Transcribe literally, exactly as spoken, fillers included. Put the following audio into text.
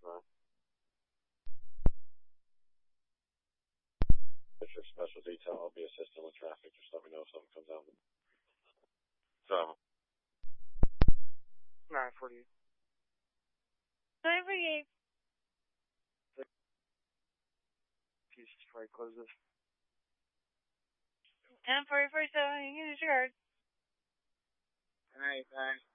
Right. If you're special detail, I'll be assisting with traffic. Just let me know if something comes out. So. nine forty-eight. nine forty-eight. Jesus, before I close this. ten forty-four, seven, use your card. Alright, bye.